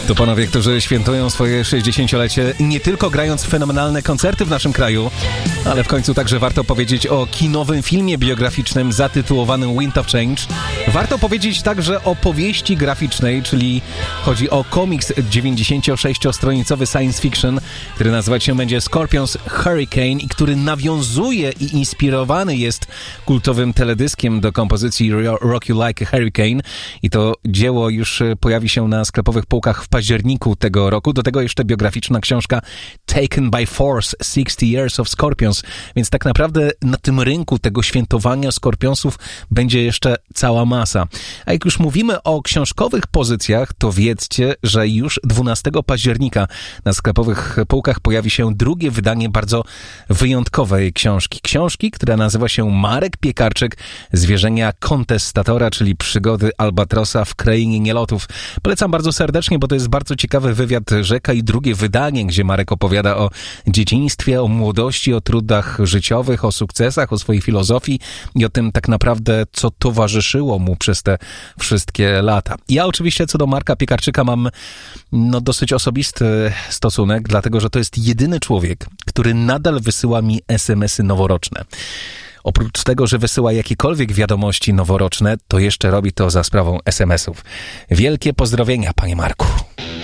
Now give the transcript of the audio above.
To panowie, którzy świętują swoje 60-lecie nie tylko grając fenomenalne koncerty w naszym kraju, ale w końcu także warto powiedzieć o kinowym filmie biograficznym zatytułowanym Wind of Change. Warto powiedzieć także o powieści graficznej, czyli chodzi o komiks 96-stronicowy science fiction, który nazywać się będzie Scorpions Hurricane i który nawiązuje i inspirowany jest kultowym teledyskiem do kompozycji Rock You Like a Hurricane i to dzieło już pojawi się na sklepowych półkach w październiku tego roku. Do tego jeszcze biograficzna książka Taken by Force 60 Years of Scorpions, więc tak naprawdę na tym rynku tego świętowania Scorpionsów będzie jeszcze cała masa. A jak już mówimy o książkowych pozycjach, to wiedzcie, że już 12 października na sklepowych półkach pojawi się drugie wydanie bardzo wyjątkowej książki. Książki, która nazywa się Marek Piekarczyk, Zwierzenia kontestatora, czyli przygody Albatrosa w krainie nielotów. Polecam bardzo serdecznie, bo to jest bardzo ciekawy wywiad rzeka i drugie wydanie, gdzie Marek opowiada o dzieciństwie, o młodości, o trudach życiowych, o sukcesach, o swojej filozofii i o tym tak naprawdę, co towarzyszyło mu przez te wszystkie lata. Ja oczywiście co do Marka Piekarczyka mam dosyć osobisty stosunek, dlatego że to jest jedyny człowiek, który nadal wysyła mi SMS-y noworoczne. Oprócz tego, że wysyła jakiekolwiek wiadomości noworoczne, to jeszcze robi to za sprawą SMS-ów. Wielkie pozdrowienia, panie Marku.